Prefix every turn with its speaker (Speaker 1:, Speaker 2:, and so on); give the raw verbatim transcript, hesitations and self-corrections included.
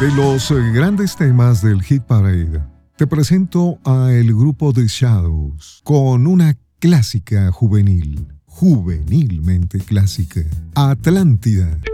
Speaker 1: De los eh, grandes temas del Hit Parade, te presento a el grupo The Shadows con una clásica juvenil, juvenilmente clásica, Atlántida.